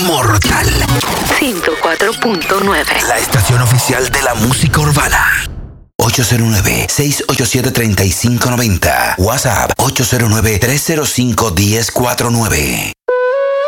Mortal 104.9. La estación oficial de la música urbana. 809-687-3590. WhatsApp 809-305-1049.